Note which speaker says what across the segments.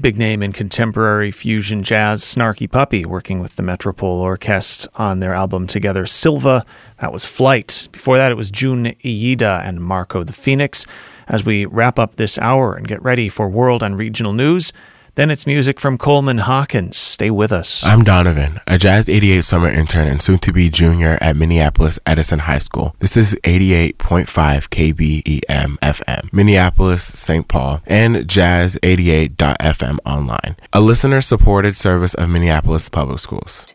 Speaker 1: big name in contemporary fusion jazz, Snarky Puppy, working with the Metropole Orchestre on their album Together Silva. That was Flight. Before that, it was Jun Iida and Marco the Phoenix. As we wrap up this hour and get ready for world and regional news, then it's music from Coleman Hawkins. Stay with us.
Speaker 2: I'm Donovan, a Jazz 88 summer intern and soon-to-be junior at Minneapolis Edison High School. This is 88.5 KBEM FM, Minneapolis, St. Paul, and Jazz88.fm online, a listener-supported service of Minneapolis Public Schools.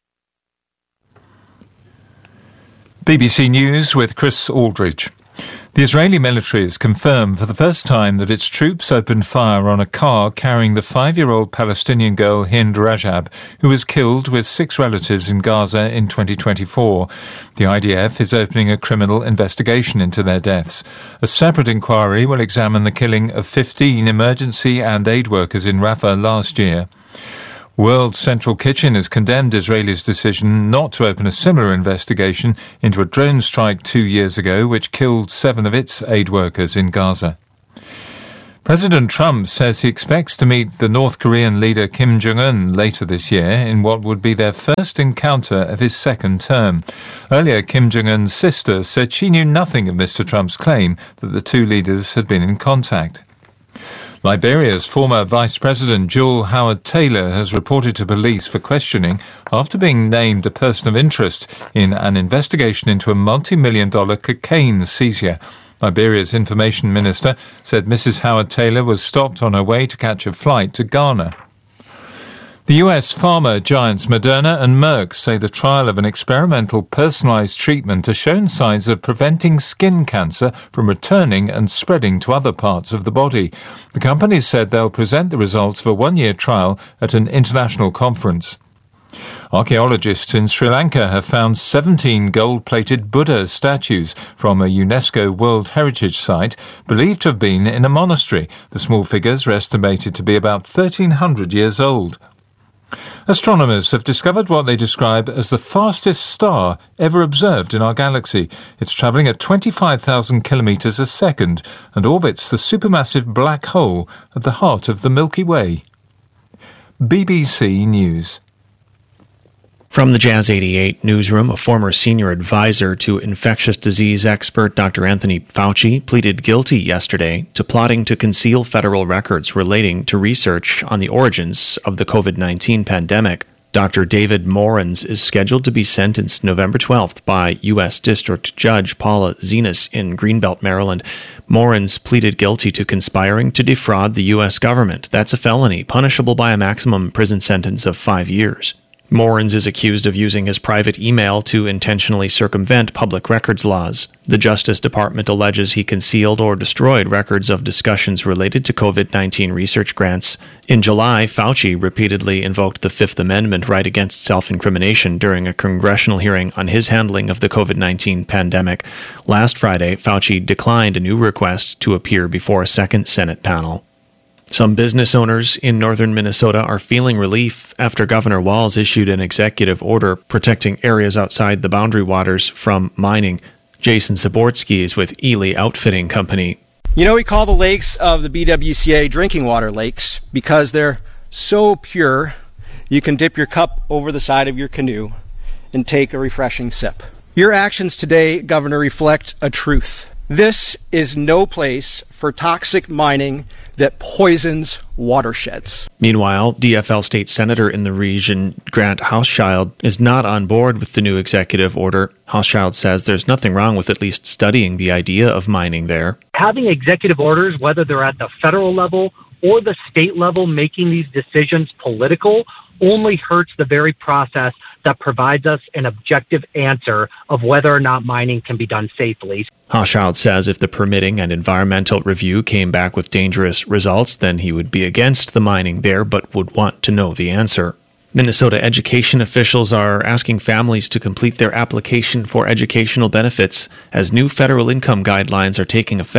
Speaker 3: BBC News with Chris Aldridge. The Israeli military has confirmed for the first time that its troops opened fire on a car carrying the 5-year-old Palestinian girl Hind Rajab, who was killed with 6 relatives in Gaza in 2024. The IDF is opening a criminal investigation into their deaths. A separate inquiry will examine the killing of 15 emergency and aid workers in Rafah last year. World Central Kitchen has condemned Israel's decision not to open a similar investigation into a drone strike 2 years ago which killed 7 of its aid workers in Gaza. President Trump says he expects to meet the North Korean leader Kim Jong-un later this year in what would be their first encounter of his second term. Earlier, Kim Jong-un's sister said she knew nothing of Mr. Trump's claim that the two leaders had been in contact. Liberia's former Vice President Jewel Howard Taylor has reported to police for questioning after being named a person of interest in an investigation into a multi-million-dollar cocaine seizure. Liberia's information minister said Mrs. Howard Taylor was stopped on her way to catch a flight to Ghana. The US pharma giants Moderna and Merck say the trial of an experimental personalized treatment has shown signs of preventing skin cancer from returning and spreading to other parts of the body. The companies said they'll present the results of a 1-year trial at an international conference. Archaeologists in Sri Lanka have found 17 gold-plated Buddha statues from a UNESCO World Heritage Site believed to have been in a monastery. The small figures are estimated to be about 1,300 years old. Astronomers have discovered what they describe as the fastest star ever observed in our galaxy. It's travelling at 25,000 kilometres a second and orbits the supermassive black hole at the heart of the Milky Way. BBC News.
Speaker 1: From the Jazz 88 newsroom, a former senior advisor to infectious disease expert Dr. Anthony Fauci pleaded guilty yesterday to plotting to conceal federal records relating to research on the origins of the COVID-19 pandemic. Dr. David Morins is scheduled to be sentenced November 12th by U.S. District Judge Paula Zenas in Greenbelt, Maryland. Morins pleaded guilty to conspiring to defraud the U.S. government. That's a felony, punishable by a maximum prison sentence of 5 years. Morins is accused of using his private email to intentionally circumvent public records laws. The Justice Department alleges he concealed or destroyed records of discussions related to COVID-19 research grants. In July, Fauci repeatedly invoked the Fifth Amendment right against self-incrimination during a congressional hearing on his handling of the COVID-19 pandemic. Last Friday, Fauci declined a new request to appear before a second Senate panel. Some business owners in northern Minnesota are feeling relief after Governor Walz issued an executive order protecting areas outside the boundary waters from mining. Jason Zaborski is with Ely Outfitting Company.
Speaker 4: You know, we call the lakes of the BWCA drinking water lakes because they're so pure you can dip your cup over the side of your canoe and take a refreshing sip. Your actions today, Governor, reflect a truth. This is no place for toxic mining that poisons watersheds.
Speaker 1: Meanwhile, DFL state senator in the region, Grant Hauschild, is not on board with the new executive order. Hauschild says there's nothing wrong with at least studying the idea of mining there.
Speaker 5: Having executive orders, whether they're at the federal level or the state level, making these decisions political, only hurts the very process that provides us an objective answer of whether or not mining can be done safely.
Speaker 1: Hauschild says if the permitting and environmental review came back with dangerous results, then he would be against the mining there, but would want to know the answer. Minnesota education officials are asking families to complete their application for educational benefits as new federal income guidelines are taking effect.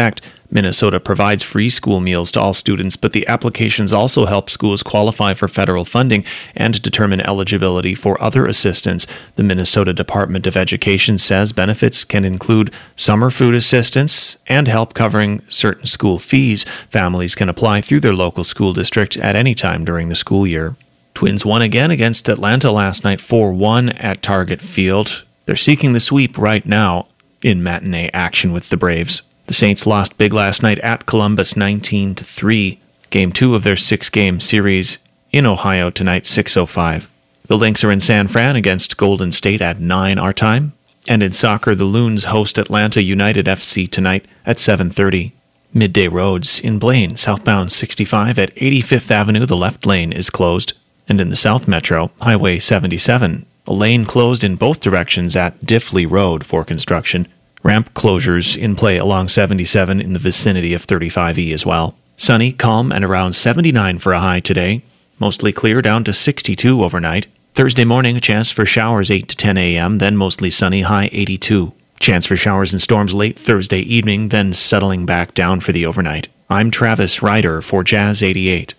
Speaker 1: Minnesota provides free school meals to all students, but the applications also help schools qualify for federal funding and determine eligibility for other assistance. The Minnesota Department of Education says benefits can include summer food assistance and help covering certain school fees. Families can apply through their local school district at any time during the school year. Twins won again against Atlanta last night 4-1 at Target Field. They're seeking the sweep right now in matinee action with the Braves. The Saints lost big last night at Columbus 19-3. Game 2 of their 6-game series in Ohio tonight, 6:05. The Lynx are in San Fran against Golden State at 9 our time. And in soccer, the Loons host Atlanta United FC tonight at 7:30. Midday roads in Blaine, southbound 65 at 85th Avenue, the left lane is closed. And in the South Metro, Highway 77, a lane closed in both directions at Diffley Road for construction. Ramp closures in play along 77 in the vicinity of 35E as well. Sunny, calm, and around 79 for a high today. Mostly clear down to 62 overnight. Thursday morning, a chance for showers 8 to 10 a.m., then mostly sunny, high 82. Chance for showers and storms late Thursday evening, then settling back down for the overnight. I'm Travis Ryder for Jazz 88.